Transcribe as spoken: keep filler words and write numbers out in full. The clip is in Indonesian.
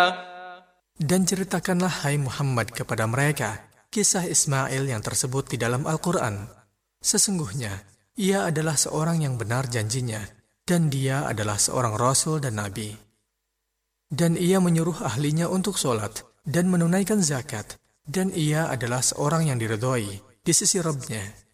Dan ceritakanlah, hai Muhammad, kepada mereka kisah Ismail yang tersebut di dalam Al-Quran. Sesungguhnya, ia adalah seorang yang benar janjinya, dan dia adalah seorang Rasul dan Nabi. Dan ia menyuruh ahlinya untuk sholat dan menunaikan zakat, dan ia adalah seorang yang diridhoi di sisi Rabb-Nya.